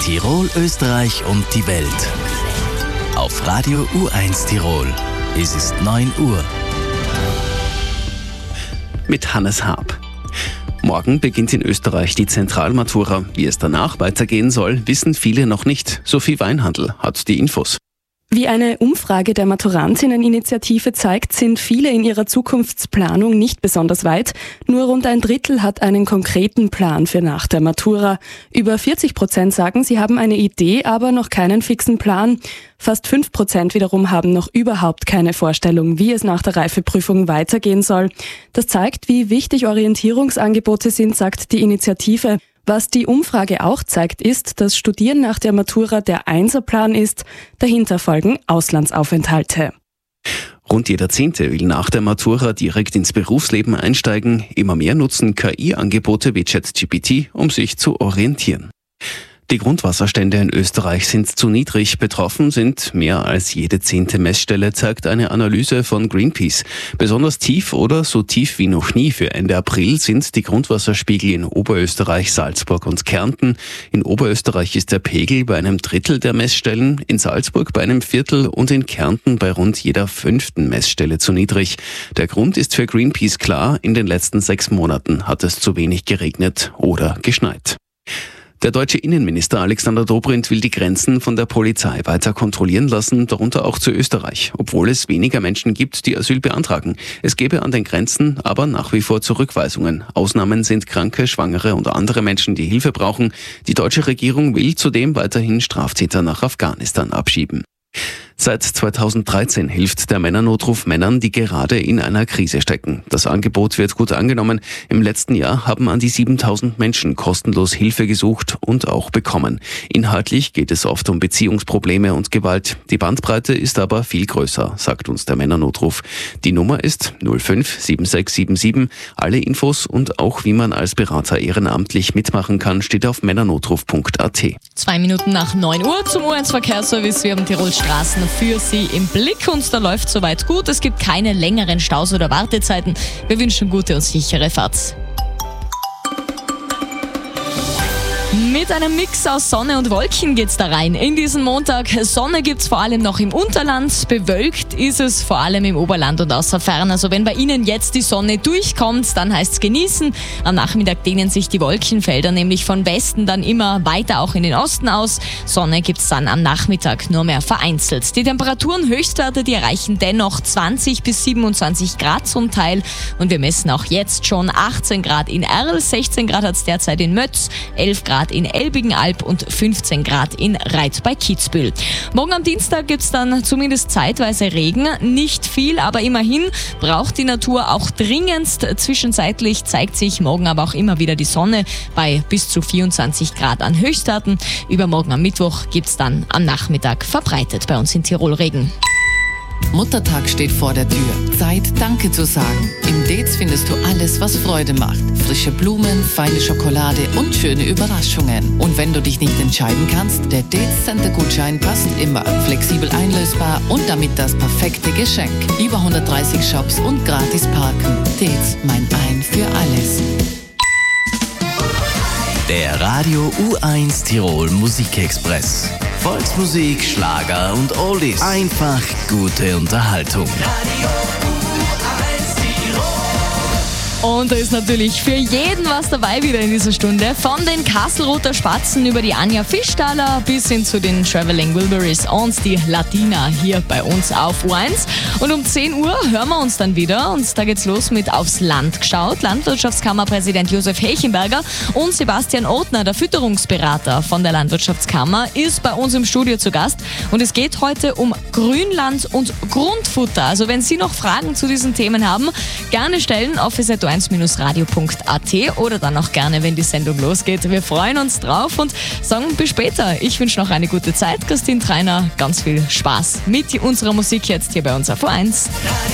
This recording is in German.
Tirol, Österreich und die Welt. Auf Radio U1 Tirol. Es ist 9 Uhr. Mit Hannes Haab. Morgen beginnt in Österreich die Zentralmatura. Wie es danach weitergehen soll, wissen viele noch nicht. Sophie Weinhandl hat die Infos. Wie eine Umfrage der Maturantinneninitiative zeigt, sind viele in ihrer Zukunftsplanung nicht besonders weit. Nur rund ein Drittel hat einen konkreten Plan für nach der Matura. Über 40% sagen, sie haben eine Idee, aber noch keinen fixen Plan. Fast 5% wiederum haben noch überhaupt keine Vorstellung, wie es nach der Reifeprüfung weitergehen soll. Das zeigt, wie wichtig Orientierungsangebote sind, sagt die Initiative. Was die Umfrage auch zeigt, ist, dass Studieren nach der Matura der Einserplan ist. Dahinter folgen Auslandsaufenthalte. Rund jeder Zehnte will nach der Matura direkt ins Berufsleben einsteigen. Immer mehr nutzen KI-Angebote wie ChatGPT, um sich zu orientieren. Die Grundwasserstände in Österreich sind zu niedrig. Betroffen sind mehr als jede 10. Messstelle, zeigt eine Analyse von Greenpeace. Besonders tief oder so tief wie noch nie für Ende April sind die Grundwasserspiegel in Oberösterreich, Salzburg und Kärnten. In Oberösterreich ist der Pegel bei einem Drittel der Messstellen, in Salzburg bei einem Viertel und in Kärnten bei rund jeder 5. Messstelle zu niedrig. Der Grund ist für Greenpeace klar: In den letzten 6 Monaten hat es zu wenig geregnet oder geschneit. Der deutsche Innenminister Alexander Dobrindt will die Grenzen von der Polizei weiter kontrollieren lassen, darunter auch zu Österreich, obwohl es weniger Menschen gibt, die Asyl beantragen. Es gäbe an den Grenzen aber nach wie vor Zurückweisungen. Ausnahmen sind Kranke, Schwangere und andere Menschen, die Hilfe brauchen. Die deutsche Regierung will zudem weiterhin Straftäter nach Afghanistan abschieben. Seit 2013 hilft der Männernotruf Männern, die gerade in einer Krise stecken. Das Angebot wird gut angenommen. Im letzten Jahr haben an die 7000 Menschen kostenlos Hilfe gesucht und auch bekommen. Inhaltlich geht es oft um Beziehungsprobleme und Gewalt. Die Bandbreite ist aber viel größer, sagt uns der Männernotruf. Die Nummer ist 05 7677. Alle Infos und auch wie man als Berater ehrenamtlich mitmachen kann, steht auf männernotruf.at. 2 Minuten nach 9 Uhr zum U1 Verkehrsservice. Wir haben Tirol Straßen für Sie im Blick und da läuft soweit gut. Es gibt keine längeren Staus oder Wartezeiten. Wir wünschen gute und sichere Fahrt. Mit einem Mix aus Sonne und Wolken geht's da rein in diesen Montag. Sonne gibt's vor allem noch im Unterland, bewölkt ist es vor allem im Oberland und außer Fern. Also wenn bei Ihnen jetzt die Sonne durchkommt, dann heißt's genießen. Am Nachmittag dehnen sich die Wolkenfelder nämlich von Westen dann immer weiter auch in den Osten aus. Sonne gibt's dann am Nachmittag nur mehr vereinzelt. Die Temperaturen, Höchstwerte, die erreichen dennoch 20 bis 27 Grad zum Teil. Und wir messen auch jetzt schon 18 Grad in Erl, 16 Grad hat's derzeit in Mötz, 11 Grad in Elbigenalb und 15 Grad in Reit bei Kitzbühel. Morgen am Dienstag gibt's dann zumindest zeitweise Regen. Nicht viel, aber immerhin braucht die Natur auch dringendst. Zwischenzeitlich zeigt sich morgen aber auch immer wieder die Sonne bei bis zu 24 Grad an Höchstwerten. Übermorgen am Mittwoch gibt's dann am Nachmittag verbreitet bei uns in Tirol Regen. Muttertag steht vor der Tür. Zeit, Danke zu sagen. Im Dez findest du alles, was Freude macht. Frische Blumen, feine Schokolade und schöne Überraschungen. Und wenn du dich nicht entscheiden kannst, der Dez-Center-Gutschein passt immer. Flexibel einlösbar und damit das perfekte Geschenk. Über 130 Shops und gratis parken. Dez, mein Ein für alles. Der Radio U1 Tirol Musikexpress. Volksmusik, Schlager und Oldies. Einfach gute Unterhaltung. Und da ist natürlich für jeden was dabei wieder in dieser Stunde. Von den Kastelruther Spatzen über die Anja Fischtaler bis hin zu den Traveling Wilburys und die Latina hier bei uns auf U1. Und um 10 Uhr hören wir uns dann wieder und da geht's los mit Aufs Land geschaut. Landwirtschaftskammerpräsident Josef Hechenberger und Sebastian Othner, der Fütterungsberater von der Landwirtschaftskammer, ist bei uns im Studio zu Gast. Und es geht heute um Grünland und Grundfutter. Also wenn Sie noch Fragen zu diesen Themen haben, gerne stellen auf radio.at oder dann auch gerne, wenn die Sendung losgeht. Wir freuen uns drauf und sagen bis später. Ich wünsche noch eine gute Zeit. Christine Treiner, ganz viel Spaß mit unserer Musik jetzt hier bei uns auf U1.